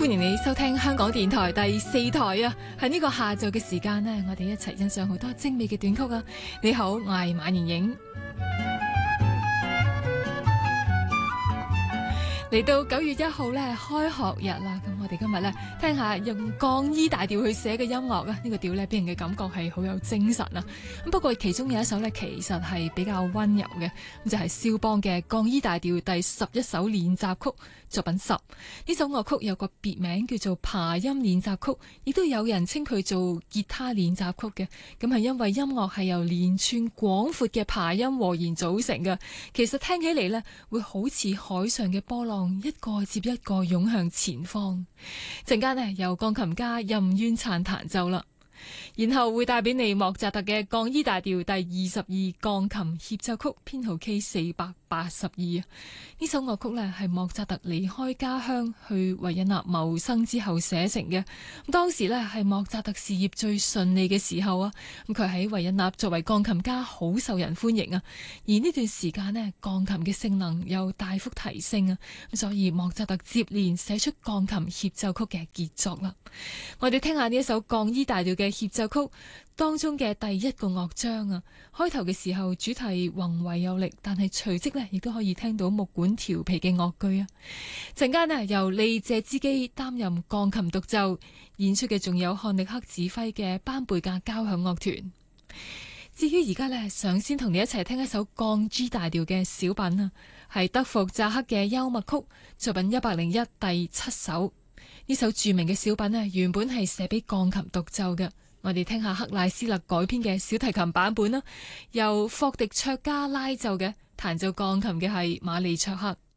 歡迎你收聽香港電台第4台啊！喺呢個下晝嘅時間呢，我哋一齊欣賞好多精美嘅短曲啊！你好，我係馬妍影。嚟到9月1號咧，開學日啦，咁我哋今日咧聽下用降 E 大調去寫嘅音樂啊，呢個調咧俾人嘅感覺係好有精神啊！咁不過其中有一首咧，其實係比較溫柔嘅，咁就係肖邦嘅降 E 大調第11首練習曲作品10。呢首樂曲有個別名叫做琶音練習曲，亦都有人稱佢做吉他練習曲嘅。咁係因為音樂係由連串廣闊嘅琶音和弦組成嘅，其實聽起嚟咧會好似海上嘅波浪，一個接一個湧向前方。陣間呢，由鋼琴家任淵燦彈奏啦，然後會帶俾你莫扎特嘅降 E 大調第22鋼琴協奏曲編號 K482。呢首樂曲呢係莫扎特離開家鄉去維也納謀生之後寫成嘅。當時呢係莫扎特事業最順利嘅時候啊，佢喺維也納作為鋼琴家好受人歡迎啊。而呢段時間呢，鋼琴嘅性能又大幅提升啊，所以莫扎特接連寫出鋼琴協奏曲嘅傑作啦。我哋聽下呢一首降 E 大調嘅協奏曲當中嘅第一個樂章啊，開頭嘅時候主題宏偉有力，但係隨即呢亦都可以聽到木管調皮嘅樂句啊。陣間呢由利謝茲基擔任鋼琴獨奏，演出嘅仲有漢力克指揮嘅班貝格交響樂團。至於而家呢，想先同你一齊聽一首降 G 大調嘅小品啊，係德福扎克嘅幽默曲作品101第7首。呢首著名嘅小品呢，原本係寫俾鋼琴獨奏嘅。我哋聽下克賴斯勒改編嘅小提琴版本啦，由霍迪卓加拉奏嘅，彈奏鋼琴嘅係馬利卓克。